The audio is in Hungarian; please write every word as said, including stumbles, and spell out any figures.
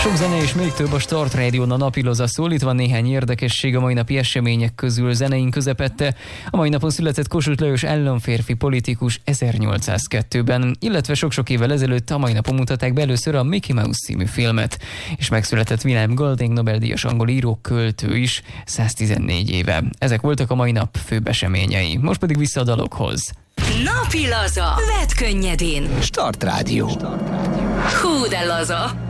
Sok zene és még több a Start Rádión, a napiloza szól. Itt van néhány érdekesség a mai napi események közül zeneink közepette. A mai napon született Kossuth Lajos államférfi politikus ezernyolcszázkettőben, illetve sok-sok évvel ezelőtt a mai napon mutatták be először a Mickey Mouse című filmet. És megszületett William Golding Nobel-díjas angol író, költő is száztizennégy éve. Ezek voltak a mai nap főbb eseményei. Most pedig vissza a dalokhoz. Napi laza. Vedd könnyedén. Start Rádió. Hú de laza.